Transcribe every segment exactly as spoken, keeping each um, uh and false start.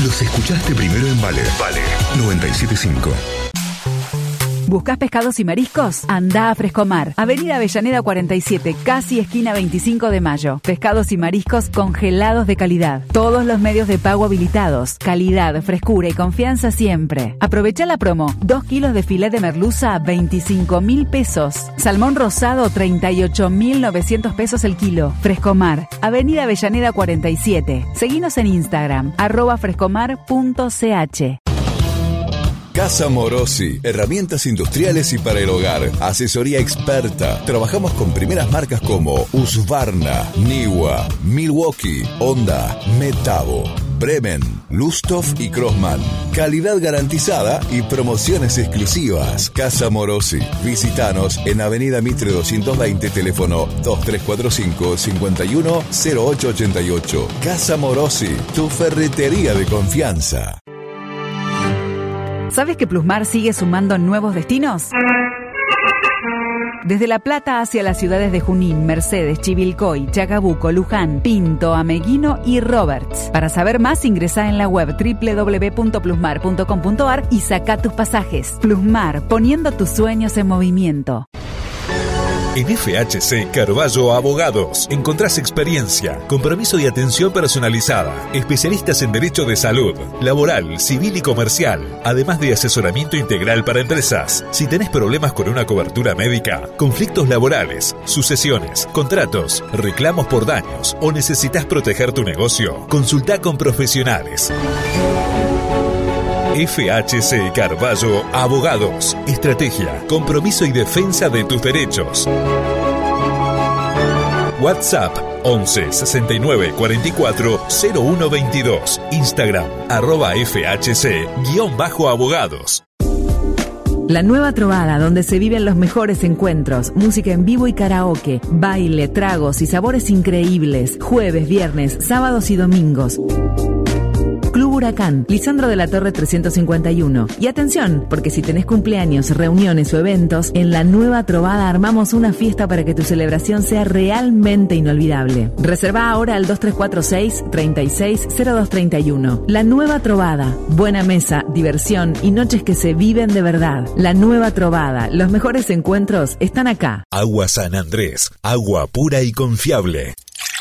Los escuchaste primero en Vale. Vale noventa y siete punto cinco. ¿Buscás pescados y mariscos? Andá a Frescomar, Avenida Avellaneda cuarenta y siete, casi esquina veinticinco de mayo. Pescados y mariscos congelados de calidad. Todos los medios de pago habilitados. Calidad, frescura y confianza siempre. Aprovecha la promo. Dos kilos de filet de merluza a veinticinco mil pesos. Salmón rosado treinta y ocho mil novecientos pesos el kilo. Frescomar, Avenida Avellaneda cuarenta y siete. Seguinos en Instagram, arroba frescomar punto c h. Casa Morosi, herramientas industriales y para el hogar, asesoría experta. Trabajamos con primeras marcas como Husqvarna, Niwa, Milwaukee, Honda, Metabo, Bremen, Lusthof y Crossman. Calidad garantizada y promociones exclusivas. Casa Morosi. Visítanos en Avenida Mitre doscientos veinte, teléfono dos tres cuatro cinco, cinco uno cero ocho ocho ocho. Casa Morosi, tu ferretería de confianza. ¿Sabes que Plusmar sigue sumando nuevos destinos? Desde La Plata hacia las ciudades de Junín, Mercedes, Chivilcoy, Chacabuco, Luján, Pinto, Ameguino y Roberts. Para saber más, ingresá en la web doble u doble u doble u punto plusmar punto com punto a r y saca tus pasajes. Plusmar, poniendo tus sueños en movimiento. En F H C Carballo Abogados encontrás experiencia, compromiso y atención personalizada, especialistas en derecho de salud, laboral, civil y comercial, además de asesoramiento integral para empresas. Si tenés problemas con una cobertura médica, conflictos laborales, sucesiones, contratos, reclamos por daños o necesitas proteger tu negocio, consultá con profesionales. F H C Carballo Abogados. Estrategia, compromiso y defensa de tus derechos. WhatsApp once sesenta y nueve cuarenta y cuatro cero uno veintidós. Instagram arroba F H C guión bajo abogados. La Nueva Trovada, donde se viven los mejores encuentros, música en vivo y karaoke, baile, tragos y sabores increíbles. Jueves, viernes, sábados y domingos. Club Huracán, Lisandro de la Torre trescientos cincuenta y uno. Y atención, porque si tenés cumpleaños, reuniones o eventos, en La Nueva Trovada armamos una fiesta para que tu celebración sea realmente inolvidable. Reserva ahora al dos tres cuatro seis, treinta y seis, cero dos treinta y uno. La Nueva Trovada, buena mesa, diversión y noches que se viven de verdad. La Nueva Trovada, los mejores encuentros están acá. Agua San Andrés, agua pura y confiable.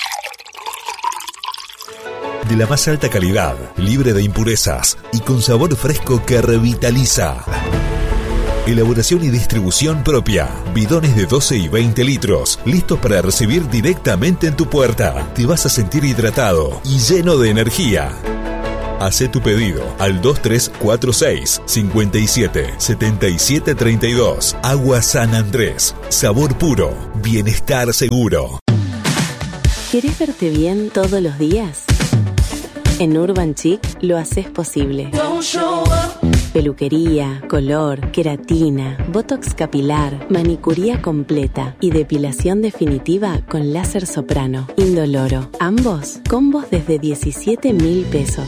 De la más alta calidad, libre de impurezas y con sabor fresco que revitaliza. Elaboración y distribución propia. Bidones de doce y veinte litros, listos para recibir directamente en tu puerta. Te vas a sentir hidratado y lleno de energía. Hacé tu pedido al dos tres cuatro seis, cinco siete, siete siete tres dos. Agua San Andrés. Sabor puro. Bienestar seguro. ¿Querés verte bien todos los días? En Urban Chic lo haces posible. Peluquería, color, queratina, botox capilar, manicuría completa y depilación definitiva con láser soprano. Indoloro. Ambos, combos desde diecisiete mil pesos.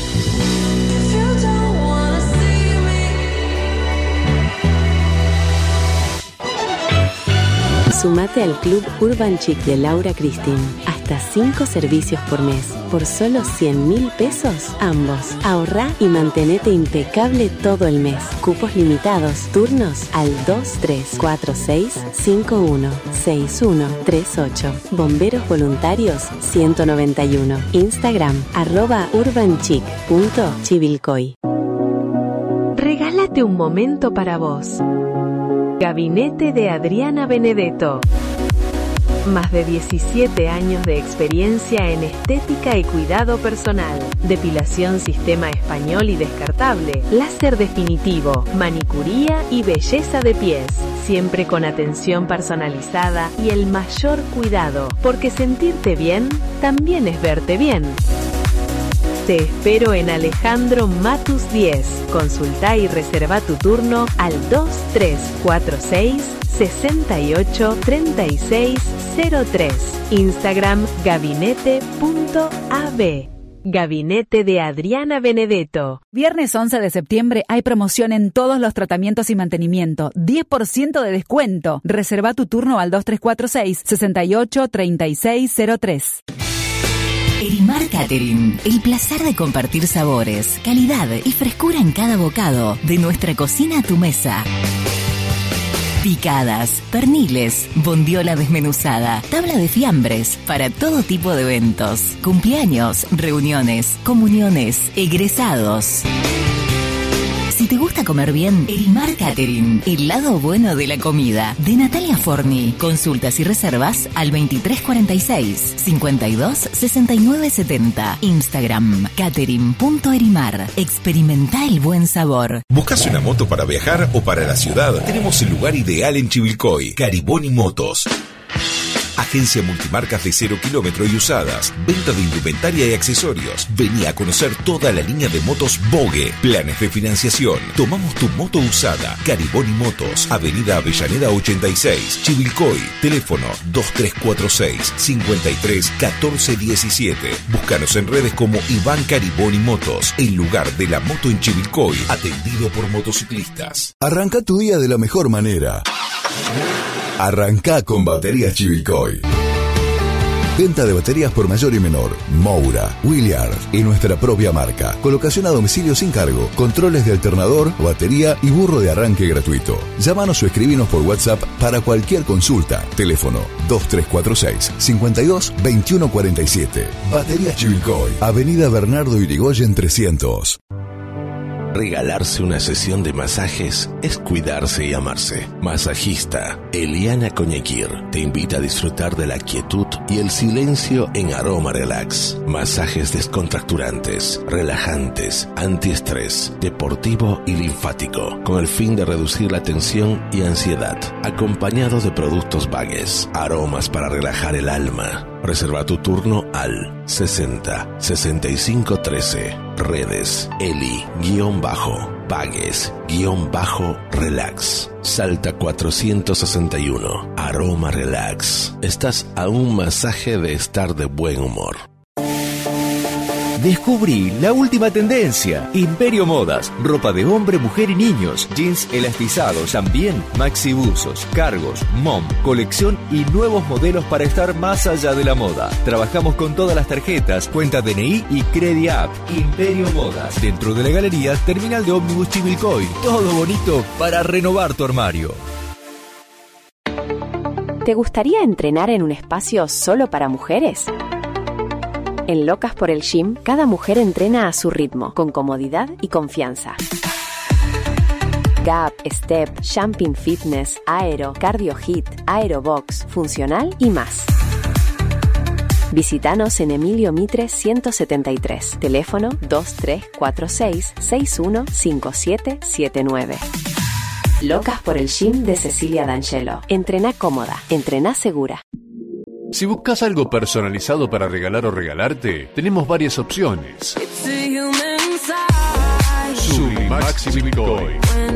Sumate al Club Urban Chic de Laura Cristín. Hasta cinco servicios por mes. Por solo cien mil pesos, ambos. Ahorrá y mantenete impecable todo el mes. Cupos limitados. Turnos al dos tres cuatro seis, cinco uno seis uno tres ocho. Bomberos voluntarios ciento noventa y uno. Instagram arroba urbanchic punto chivilcoy. Regálate un momento para vos. Gabinete de Adriana Benedetto. Más de diecisiete años de experiencia en estética y cuidado personal, depilación sistema español y descartable, láser definitivo, manicuría y belleza de pies, siempre con atención personalizada y el mayor cuidado, porque sentirte bien también es verte bien. Te espero en Alejandro Matus diez. Consulta y reserva tu turno al dos tres cuatro seis, sesenta y ocho, treinta y seis cero tres. Instagram gabinete punto a b. Gabinete de Adriana Benedetto. Viernes once de septiembre hay promoción en todos los tratamientos y mantenimiento. diez por ciento de descuento. Reserva tu turno al dos tres cuatro seis, sesenta y ocho, treinta y seis cero tres. Erimar Catering, el placer de compartir sabores, calidad y frescura en cada bocado, de nuestra cocina a tu mesa. Picadas, perniles, bondiola desmenuzada, tabla de fiambres, para todo tipo de eventos, cumpleaños, reuniones, comuniones, egresados. Si te gusta comer bien, Erimar Catering, el lado bueno de la comida, de Natalia Forni. Consultas y reservas al veintitrés cuarenta y seis, cincuenta y dos, sesenta y nueve setenta. Instagram, catering punto erimar. Experimenta el buen sabor. ¿Buscas una moto para viajar o para la ciudad? Tenemos el lugar ideal en Chivilcoy, Cariboni Motos. Agencia multimarcas de cero kilómetro y usadas. Venta de indumentaria y accesorios. Vení a conocer toda la línea de motos Bogue. Planes de financiación. Tomamos tu moto usada. Cariboni Motos. Avenida Avellaneda ochenta y seis. Chivilcoy. Teléfono dos tres cuatro seis, cinco tres, uno cuatro uno siete. Búscanos en redes como Iván Cariboni Motos. El lugar de la moto en Chivilcoy. Atendido por motociclistas. Arranca tu día de la mejor manera. Arrancá con Baterías Chivilcoy. Venta de baterías por mayor y menor. Moura, Williard y nuestra propia marca. Colocación a domicilio sin cargo. Controles de alternador, batería y burro de arranque gratuito. Llámanos o escribinos por WhatsApp para cualquier consulta. Teléfono dos tres cuatro seis, cinco dos, dos uno cuatro siete. Baterías Chivilcoy. Avenida Bernardo Irigoyen trescientos. Regalarse una sesión de masajes es cuidarse y amarse. Masajista Eliana Coñequir te invita a disfrutar de la quietud y el silencio en Aroma Relax. Masajes descontracturantes, relajantes, antiestrés, deportivo y linfático, con el fin de reducir la tensión y ansiedad, acompañado de productos Vagues, aromas para relajar el alma. Reserva tu turno al sesenta, sesenta y cinco trece. Redes Eli-Vagues-Relax. Salta cuatrocientos sesenta y uno. Aroma Relax. Estás a un masaje de estar de buen humor. Descubrí la última tendencia. Imperio Modas. Ropa de hombre, mujer y niños. Jeans elastizados, también maxibuzos, cargos, mom, colección y nuevos modelos para estar más allá de la moda. Trabajamos con todas las tarjetas, cuenta D N I y Credi App. Imperio Modas. Dentro de la galería, terminal de ómnibus Chivilcoy. Todo bonito para renovar tu armario. ¿Te gustaría entrenar en un espacio solo para mujeres? En Locas por el Gym, cada mujer entrena a su ritmo, con comodidad y confianza. Gap, Step, Jumping Fitness, Aero, Cardio Hit, Aerobox, Funcional y más. Visítanos en Emilio Mitre ciento setenta y tres, teléfono dos tres cuatro seis, seis uno cinco siete siete nueve. Locas por el Gym de Cecilia D'Angelo. Entrená cómoda, entrená segura. Si buscas algo personalizado para regalar o regalarte, tenemos varias opciones. Sublimax Chivilcoy.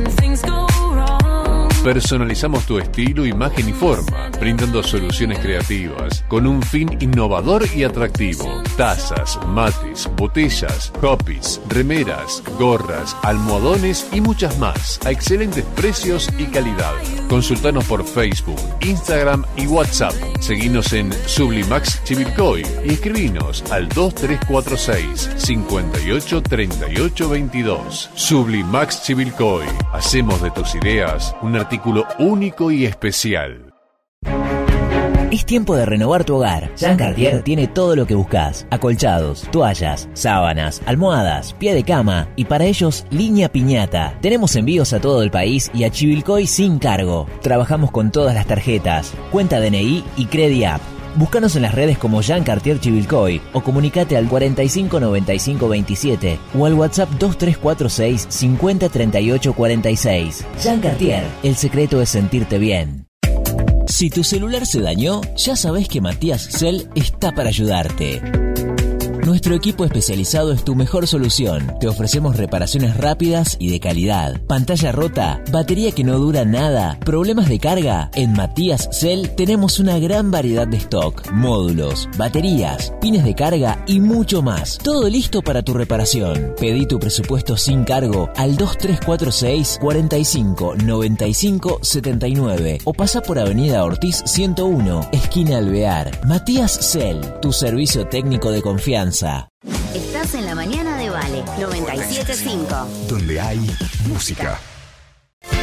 Personalizamos tu estilo, imagen y forma, brindando soluciones creativas con un fin innovador y atractivo. Tazas, mates, botellas, copies, remeras, gorras, almohadones y muchas más a excelentes precios y calidad. Consultanos por Facebook, Instagram y WhatsApp. Seguinos en Sublimax Chivilcoy y escribinos al dos tres cuatro seis, cinco ocho, tres ocho dos dos. Sublimax Chivilcoy. Hacemos de tus ideas un artículo único y especial. Es tiempo de renovar tu hogar. Jean Cartier tiene todo lo que buscas: acolchados, toallas, sábanas, almohadas, pie de cama y para ellos línea piñata. Tenemos envíos a todo el país y a Chivilcoy sin cargo. Trabajamos con todas las tarjetas, cuenta D N I y Credi App. Búscanos en las redes como Jean Cartier Chivilcoy o comunicate al cuarenta y cinco noventa y cinco veintisiete o al WhatsApp dos tres cuatro seis, cincuenta treinta y ocho cuarenta y seis. Jean Cartier, el secreto es sentirte bien. Si tu celular se dañó, ya sabés que Matías Cell está para ayudarte. Nuestro equipo especializado es tu mejor solución. Te ofrecemos reparaciones rápidas y de calidad. Pantalla rota, batería que no dura nada, problemas de carga. En Matías Cell tenemos una gran variedad de stock, módulos, baterías, pines de carga y mucho más. Todo listo para tu reparación. Pedí tu presupuesto sin cargo al dos tres cuatro seis, cuarenta y cinco, noventa y cinco, setenta y nueve o pasa por Avenida Ortiz ciento uno, esquina Alvear. Matías Cell, tu servicio técnico de confianza. Estás en la mañana de Vale noventa y siete punto cinco. Donde hay música.